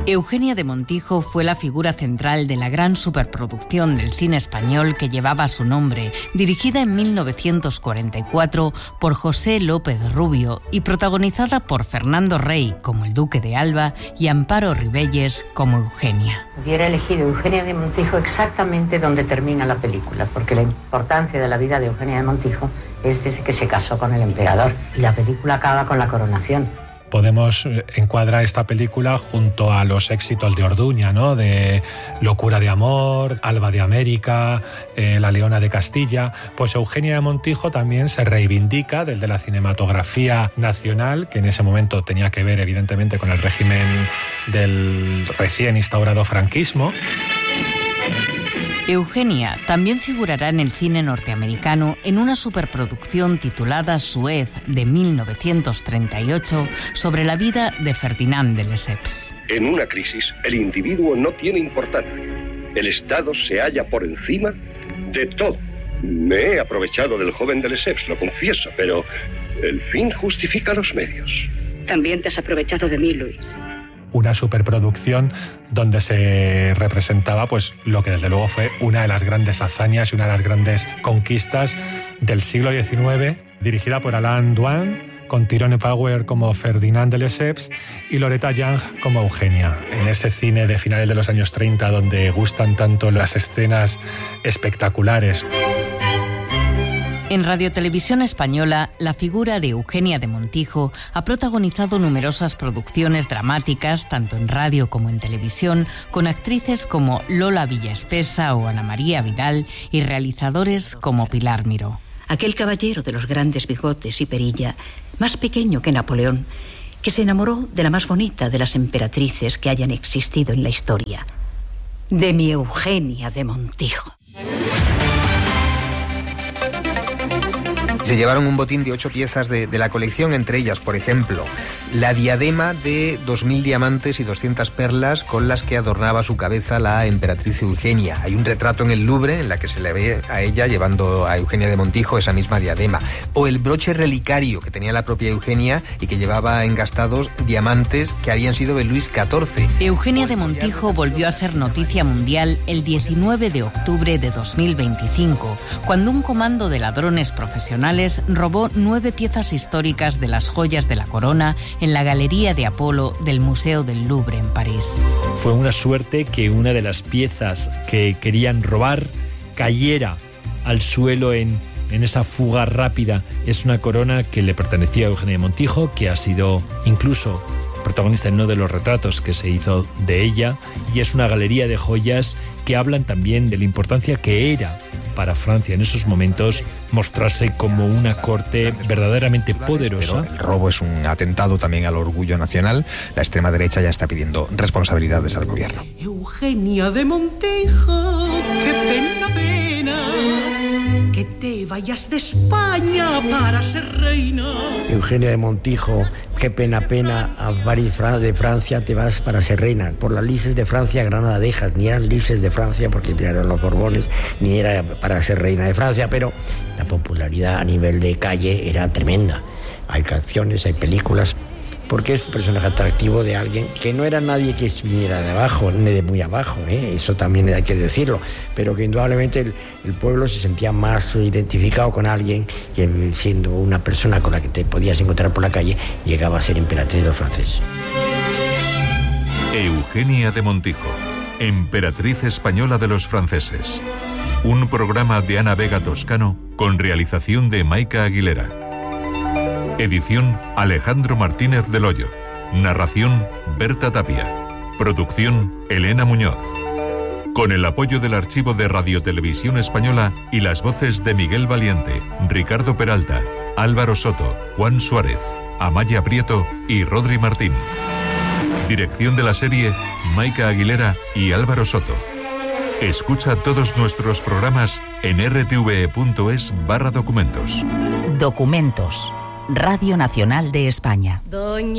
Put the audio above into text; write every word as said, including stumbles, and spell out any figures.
Eugenia de Montijo fue la figura central de la gran superproducción del cine español que llevaba su nombre, dirigida en mil novecientos cuarenta y cuatro por José López Rubio y protagonizada por Fernando Rey como el Duque de Alba y Amparo Ribelles como Eugenia. Hubiera elegido Eugenia de Montijo exactamente donde termina la película, porque la importancia de la vida de Eugenia de Montijo es desde que se casó con el emperador y la película acaba con la coronación. Podemos encuadrar esta película junto a los éxitos de Orduña, ¿no? De Locura de amor, Alba de América, eh, La Leona de Castilla. Pues Eugenia de Montijo también se reivindica desde la cinematografía nacional, que en ese momento tenía que ver evidentemente con el régimen del recién instaurado franquismo. Eugenia también figurará en el cine norteamericano en una superproducción titulada Suez de mil novecientos treinta y ocho sobre la vida de Ferdinand de Lesseps. En una crisis, el individuo no tiene importancia. El Estado se halla por encima de todo. Me he aprovechado del joven de Lesseps, lo confieso, pero el fin justifica los medios. También te has aprovechado de mí, Luis. Una superproducción donde se representaba pues lo que desde luego fue una de las grandes hazañas y una de las grandes conquistas del siglo diecinueve, dirigida por Alain Douin, con Tyrone Power como Ferdinand de Lesseps y Loretta Young como Eugenia. En ese cine de finales de los años treinta donde gustan tanto las escenas espectaculares. En Radio Televisión Española, la figura de Eugenia de Montijo ha protagonizado numerosas producciones dramáticas, tanto en radio como en televisión, con actrices como Lola Villaespesa o Ana María Vidal y realizadores como Pilar Miró. Aquel caballero de los grandes bigotes y perilla, más pequeño que Napoleón, que se enamoró de la más bonita de las emperatrices que hayan existido en la historia, de mi Eugenia de Montijo. Se llevaron un botín de ocho piezas de, de la colección, entre ellas, por ejemplo, la diadema de dos mil diamantes y doscientas perlas con las que adornaba su cabeza la emperatriz Eugenia. Hay un retrato en el Louvre en la que se le ve a ella llevando a Eugenia de Montijo esa misma diadema. O el broche relicario que tenía la propia Eugenia y que llevaba engastados diamantes que habían sido de Luis catorce. Eugenia de Montijo volvió a ser noticia mundial el diecinueve de octubre de dos mil veinticinco, cuando un comando de ladrones profesionales robó nueve piezas históricas de las joyas de la corona en la Galería de Apolo del Museo del Louvre en París. Fue una suerte que una de las piezas que querían robar cayera al suelo en, en esa fuga rápida. Es una corona que le pertenecía a Eugenia de Montijo, que ha sido incluso protagonista en uno de los retratos que se hizo de ella, y es una galería de joyas que hablan también de la importancia que era para Francia en esos momentos mostrarse como una corte verdaderamente poderosa. Pero el robo es un atentado también al orgullo nacional. La extrema derecha ya está pidiendo responsabilidades al gobierno. Eugenia de Montijo, qué pena, pena, que te vayas de España para ser reina. Eugenia de Montijo, qué pena, pena, a París de Francia te vas para ser reina. Por las lices de Francia, Granada dejas, ni eran lices de Francia porque eran los Borbones, ni era para ser reina de Francia, pero la popularidad a nivel de calle era tremenda. Hay canciones, hay películas, porque es un personaje atractivo de alguien que no era nadie que viniera de abajo, ni de muy abajo, ¿eh? Eso también hay que decirlo, pero que indudablemente el, el pueblo se sentía más identificado con alguien que, siendo una persona con la que te podías encontrar por la calle, llegaba a ser emperatriz de los franceses. Eugenia de Montijo, emperatriz española de los franceses. Un programa de Ana Vega Toscano con realización de Maika Aguilera. Edición Alejandro Martínez del Hoyo. Narración Berta Tapia. Producción Elena Muñoz. Con el apoyo del archivo de Radio Televisión Española y las voces de Miguel Valiente, Ricardo Peralta, Álvaro Soto, Juan Suárez, Amaya Prieto y Rodri Martín. Dirección de la serie Maika Aguilera y Álvaro Soto. Escucha todos nuestros programas en r t v e punto es barra documentos. Documentos. Radio Nacional de España. Doña